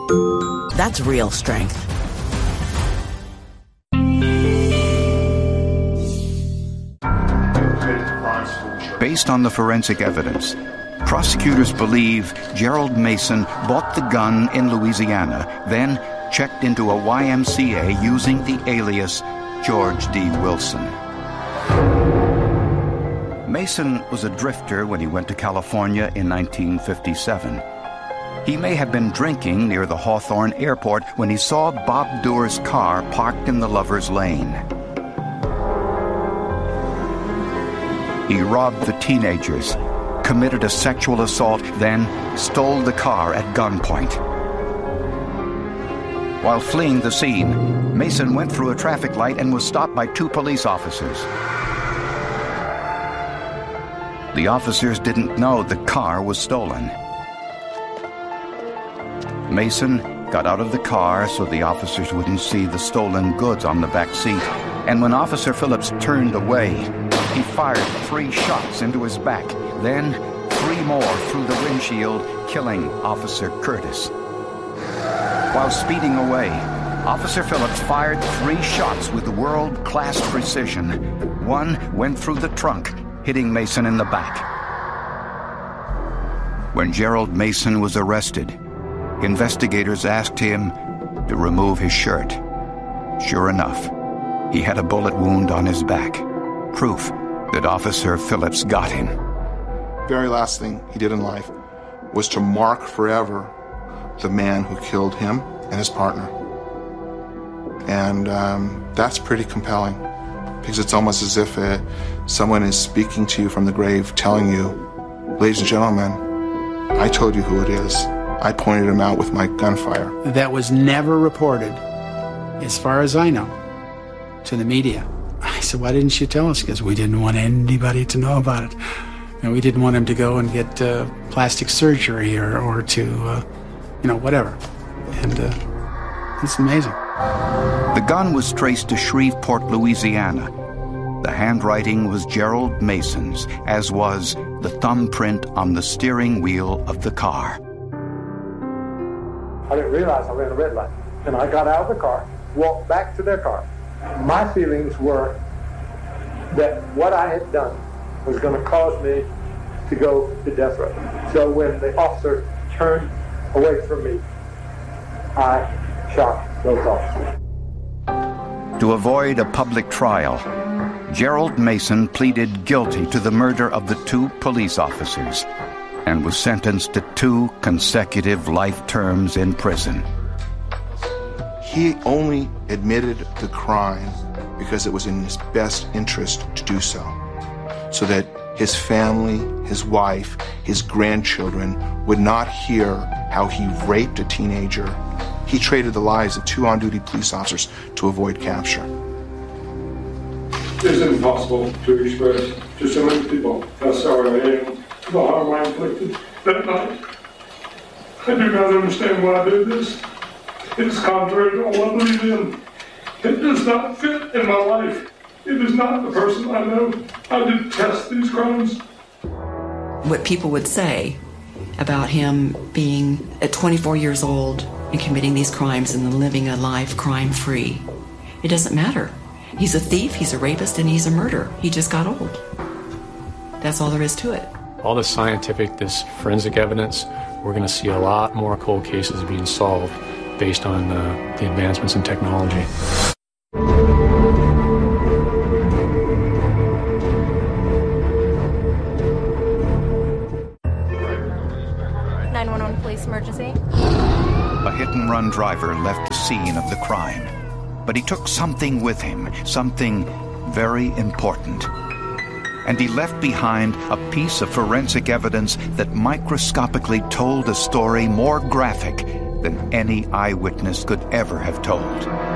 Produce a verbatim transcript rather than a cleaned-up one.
That's real strength. Based on the forensic evidence, prosecutors believe Gerald Mason bought the gun in Louisiana, then checked into a Y M C A using the alias George D. Wilson. Mason was a drifter when he went to California in nineteen fifty-seven. He may have been drinking near the Hawthorne Airport when he saw Bob Doerr's car parked in the Lover's Lane. He robbed the teenagers, committed a sexual assault, then stole the car at gunpoint. While fleeing the scene, Mason went through a traffic light and was stopped by two police officers. The officers didn't know the car was stolen. Mason got out of the car so the officers wouldn't see the stolen goods on the back seat, and when Officer Phillips turned away, he fired three shots into his back, then three more through the windshield, killing Officer Curtis. While speeding away, Officer Phillips fired three shots with world-class precision. One went through the trunk, hitting Mason in the back. When Gerald Mason was arrested, investigators asked him to remove his shirt. Sure enough, he had a bullet wound on his back, proof that Officer Phillips got him. Very last thing he did in life was to mark forever the man who killed him and his partner. And um, that's pretty compelling, because it's almost as if it, someone is speaking to you from the grave, telling you, ladies and gentlemen, I told you who it is. I pointed him out with my gunfire. That was never reported, as far as I know, to the media. I said, why didn't you tell us? Because we didn't want anybody to know about it. And we didn't want him to go and get uh, plastic surgery or, or to, uh, you know, whatever. And uh, it's amazing. The gun was traced to Shreveport, Louisiana. The handwriting was Gerald Mason's, as was the thumbprint on the steering wheel of the car. I didn't realize I ran a red light. And I got out of the car, walked back to their car. My feelings were that what I had done was going to cause me to go to death row. So when the officer turned away from me, I shot those officers. To avoid a public trial, Gerald Mason pleaded guilty to the murder of the two police officers and was sentenced to two consecutive life terms in prison. He only admitted the crime because it was in his best interest to do so, so that his family, his wife, his grandchildren would not hear how he raped a teenager. He traded the lives of two on-duty police officers to avoid capture. It's impossible to express to so many people how sorry I am for the harm I inflicted that night. I do not understand why I did this. It is contrary to all I believe in. It does not fit in my life. It is not the person I know. I detest these crimes. What people would say about him being at twenty-four years old and committing these crimes and living a life crime-free, it doesn't matter. He's a thief, he's a rapist, and he's a murderer. He just got old. That's all there is to it. All this scientific, this forensic evidence, we're going to see a lot more cold cases being solved based on uh, the advancements in technology. nine one one police emergency. A hit-and-run driver left the scene of the crime, but he took something with him, something very important. And he left behind a piece of forensic evidence that microscopically told a story more graphic than any eyewitness could ever have told.